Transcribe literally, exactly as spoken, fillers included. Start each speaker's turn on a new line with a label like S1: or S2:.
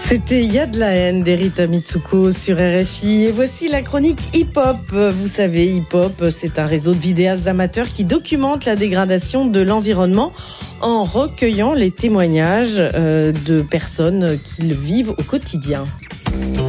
S1: C'était Il y a de la haine d'Erita Mitsuko sur R F I. Et voici la chronique hip-hop. Vous savez, hip-hop, c'est un réseau de vidéastes amateurs qui documente la dégradation de l'environnement en recueillant les témoignages de personnes qui le vivent au quotidien.